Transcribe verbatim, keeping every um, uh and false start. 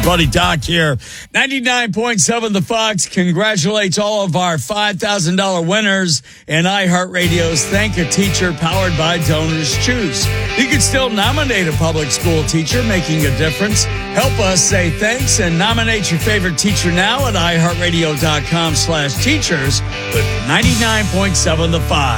buddy Doc here. ninety-nine point seven The Fox congratulates all of our five thousand dollars winners and iHeartRadio's Thank a Teacher powered by Donors Choose. You can still nominate a public school teacher making a difference. Help us say thanks and nominate your favorite teacher now at iHeartRadio.com slash teachers with ninety-nine point seven The Fox.